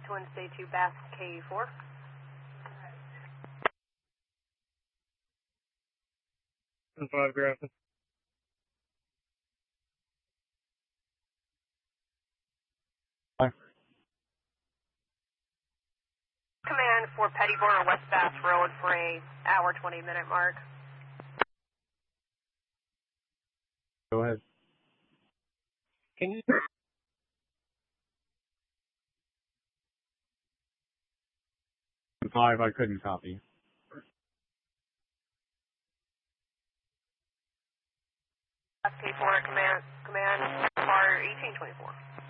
Twin Stay 2 Bass K4. 5 Grafton. Command for Petty Border West Bass Road for a hour 20-minute mark. Go ahead. Can you... 5, I couldn't copy. K4 command, bar 1824.